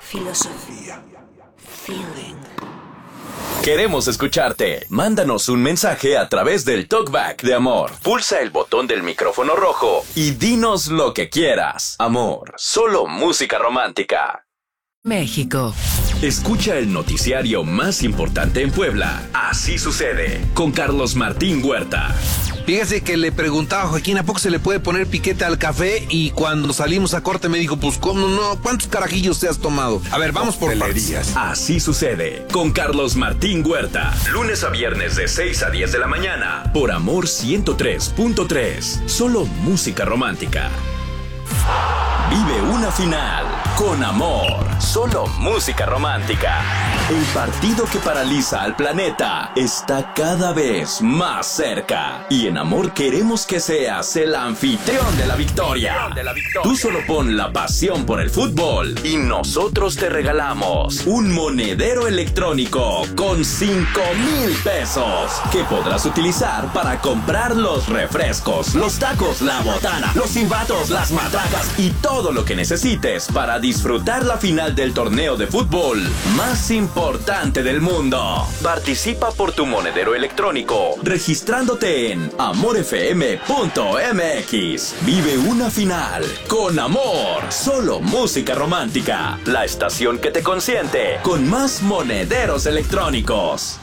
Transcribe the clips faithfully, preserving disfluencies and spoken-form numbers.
filosofía, feeling. Queremos escucharte. Mándanos un mensaje a través del Talkback de Amor. Pulsa el botón del micrófono rojo y dinos lo que quieras. Amor, solo música romántica. México. Escucha el noticiario más importante en Puebla. Así sucede con Carlos Martín Huerta. Fíjese que le preguntaba a Joaquín a poco se le puede poner piquete al café y cuando salimos a corte me dijo, pues cómo no, ¿cuántos carajillos te has tomado? A ver, vamos por partes. Así sucede con Carlos Martín Huerta. Lunes a viernes de seis a diez de la mañana por Amor ciento tres punto tres. Solo música romántica. Vive una final con Amor. Solo música romántica. El partido que paraliza al planeta está cada vez más cerca. Y en Amor queremos que seas el anfitrión de la victoria. Tú solo pon la pasión por el fútbol y nosotros te regalamos un monedero electrónico con cinco mil pesos que podrás utilizar para comprar los refrescos, los tacos, la botana, los silbatos, las matracas y todo lo que necesites para disfrutar la final del torneo de fútbol más importante del mundo. Participa por tu monedero electrónico registrándote en amor f m punto m x. Vive una final con Amor. Solo música romántica. La estación que te consiente con más monederos electrónicos.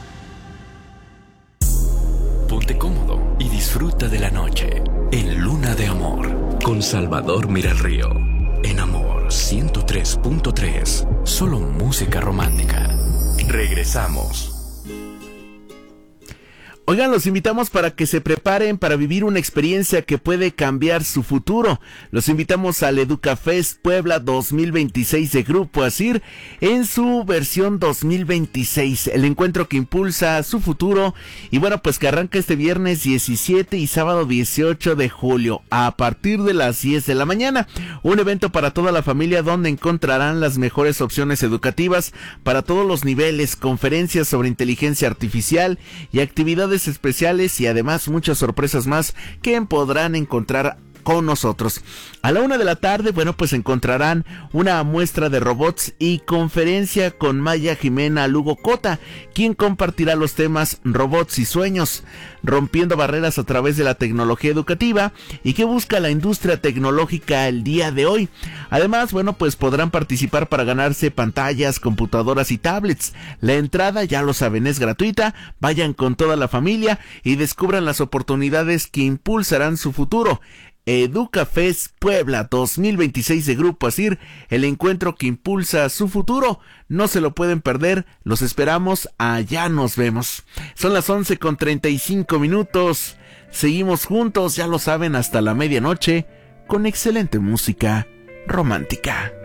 Ponte cómodo y disfruta de la noche en Luna de Amor con Salvador Miralrío. En Amor ciento tres punto tres. Solo música romántica. Regresamos. Oigan, los invitamos para que se preparen para vivir una experiencia que puede cambiar su futuro. Los invitamos al EducaFest Puebla dos mil veintiséis de Grupo Asir en su versión dos mil veintiséis. El encuentro que impulsa su futuro y bueno, pues que arranca este viernes diecisiete y sábado dieciocho de julio a partir de las diez de la mañana. Un evento para toda la familia donde encontrarán las mejores opciones educativas para todos los niveles, conferencias sobre inteligencia artificial y actividades especiales y además muchas sorpresas más que podrán encontrar con nosotros. A la una de la tarde, bueno, pues encontrarán una muestra de robots y conferencia con Maya Jimena Lugo Cota, quien compartirá los temas robots y sueños, rompiendo barreras a través de la tecnología educativa y que busca la industria tecnológica el día de hoy. Además, bueno, pues podrán participar para ganarse pantallas, computadoras y tablets. La entrada, ya lo saben, es gratuita. Vayan con toda la familia y descubran las oportunidades que impulsarán su futuro. EducaFest Puebla dos mil veintiséis de Grupo Asir, el encuentro que impulsa su futuro. No se lo pueden perder, los esperamos, allá nos vemos. Son las once con treinta y cinco minutos, seguimos juntos, ya lo saben, hasta la medianoche, con excelente música romántica.